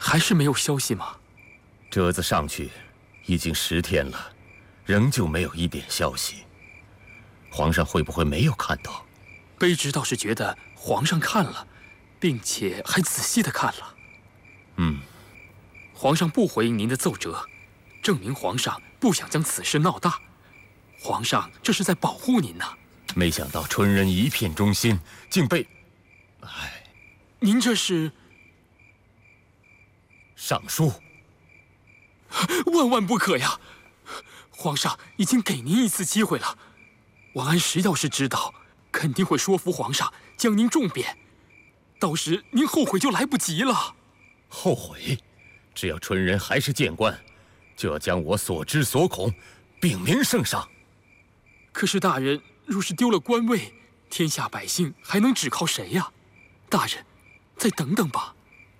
还是没有消息吗？ 折子上去已经10天了，仍旧没有一点消息。皇上会不会没有看到？ 卑职倒是觉得皇上看了，并且还仔细地看了。皇上不回应您的奏折，证明皇上不想将此事闹大。皇上这是在保护您呢。 没想到春人一片忠心，竟被…… 您这是…… 上书。 万万不可呀！皇上已经给您一次机会了，王安石要是知道，肯定会说服皇上将您重贬，到时您后悔就来不及了。 后悔？只要春人还是谏官，就要将我所知所恐禀明圣上。 可是大人若是丢了官位，天下百姓还能指靠谁呀？大人，再等等吧。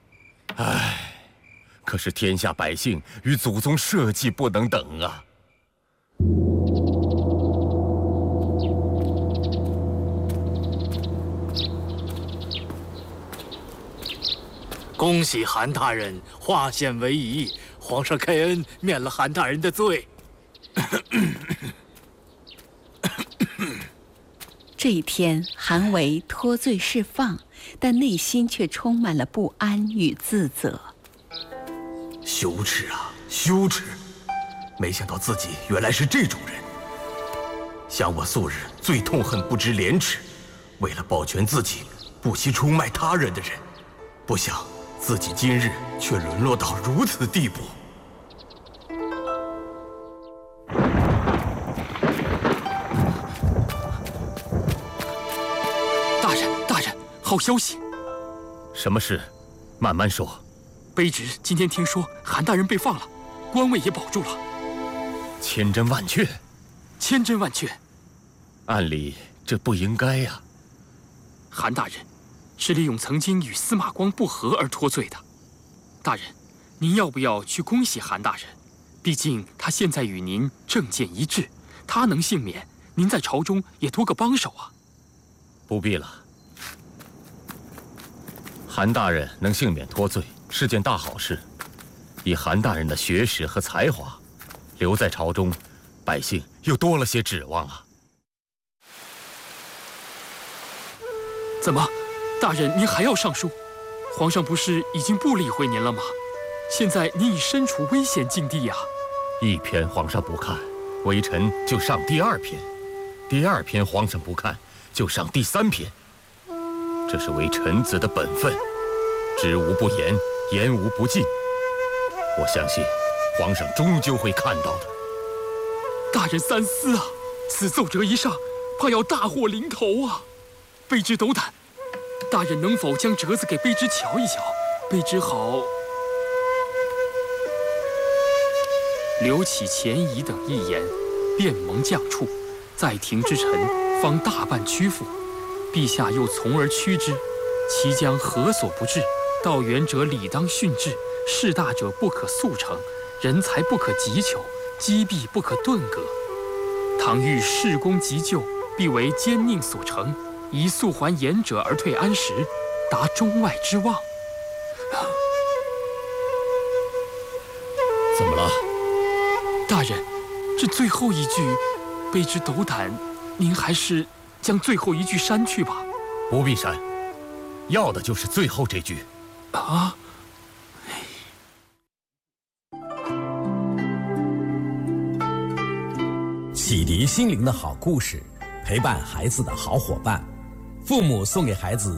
可是天下百姓与祖宗社稷不能等啊！ 恭喜韩大人化险为夷，皇上开恩免了韩大人的罪。 这一天，韩维脱罪释放，但内心却充满了不安与自责。 羞耻啊，羞耻！没想到自己原来是这种人。想我素日最痛恨不知廉耻，为了保全自己不惜出卖他人的人，不想自己今日却沦落到如此地步。 大人，好消息！ 什么事？慢慢说。 卑职今天听说韩大人被放了，官位也保住了。 千真万确。 千真万确。 按理这不应该呀。 韩大人是利用曾经与司马光不和而脱罪的。大人，您要不要去恭喜韩大人？毕竟他现在与您政见一致，他能幸免，您在朝中也多个帮手啊。 不必了。韩大人能幸免脱罪是件大好事，以韩大人的学识和才华，留在朝中，百姓又多了些指望啊。 怎么，大人您还要上书？皇上不是已经不理会您了吗？现在您已身处危险境地呀。 一篇皇上不看，微臣就上第2篇；第2篇皇上不看，就上第3篇。这是为臣子的本分，知无不言，言无不尽。我相信皇上终究会看到的。 大人三思啊，此奏折一上，怕要大祸临头啊！卑职斗胆，大人能否将折子给卑职瞧一瞧？卑职好留起前疑等一言，便蒙降处，在庭之臣方大半屈服。陛下又从而屈之，其将何所不至？道远者理当训治，事大者不可速成，人才不可急求，机弊不可顿革。倘欲事功急就，必为奸佞所成，宜速还言者而退安时，达中外之望。 怎么了？ 大人，这最后一句，卑职斗胆，您还是将最后一句删去吧。 不必删，要的就是最后这句。 啊！ 启迪心灵的好故事，陪伴孩子的好伙伴。父母送给孩子